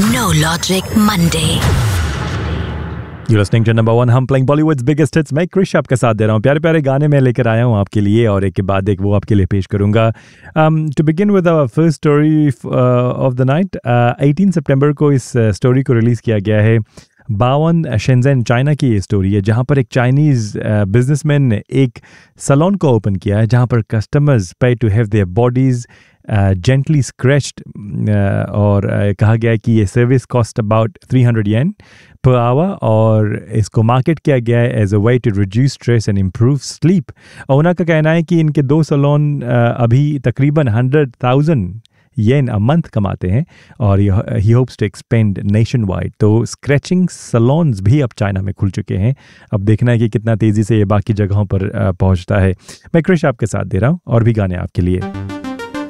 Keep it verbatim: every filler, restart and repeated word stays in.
No Logic Monday. You're listening to number one हम playing Bollywood's biggest hits. मैं क्रिश आपके साथ दे रहा हूँ. प्यारे प्यारे गाने मैं लेकर आया हूँ आपके लिए और एक के बाद एक वो आपके लिए पेश करूँगा. um, To begin with our first story uh, of the night, uh, अठारह सितंबर को इस स्टोरी को रिलीज़ किया गया है. बावन शेंज़ेन चाइना की ये स्टोरी है जहाँ पर एक चाइनीज़ बिजनेसमैन ने एक सैलून को ओपन किया है जहाँ पर कस्टमर्स पे to have their bodies gently scratched और uh, कहा गया है कि ये service cost about three hundred yen per hour और इसको मार्केट किया गया है as a way to reduce stress and improve sleep. और उनका कहना है कि इनके दो सैलून uh, अभी तकरीबन hundred thousand yen a month कमाते हैं और ही hopes to expand nation wide. तो स्क्रैचिंग सैलून्स भी अब चाइना में खुल चुके हैं. अब देखना है कि कितना तेज़ी से ये बाकी जगहों पर uh, पहुंचता है. मैं क्रिश आपके साथ दे रहा हूँ और भी गाने आपके लिए.